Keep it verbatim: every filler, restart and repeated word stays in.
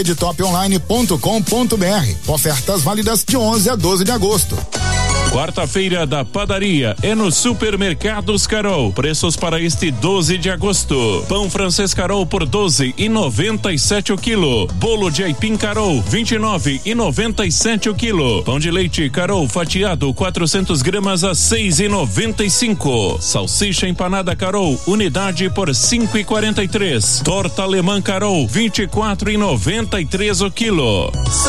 edtop online ponto com ponto br. Ofertas válidas de onze a doze de agosto. Quarta-feira da padaria é no Supermercados Carol. Preços para este doze de agosto. Pão francês Carol por doze e noventa e sete o quilo. Bolo de aipim Carol vinte e nove e noventa e sete o quilo. Pão de leite Carol fatiado quatrocentos gramas a seis e noventa e cinco. Salsicha empanada Carol unidade por cinco e quarenta e três. Torta alemã Carol vinte e quatro e noventa e três o quilo.